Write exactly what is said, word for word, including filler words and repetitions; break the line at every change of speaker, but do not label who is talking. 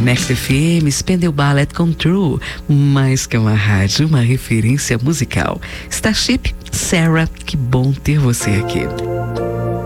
Next F M, Spandau Ballet Control, mais que uma rádio, uma referência musical. Starship, Sarah, que bom ter você aqui.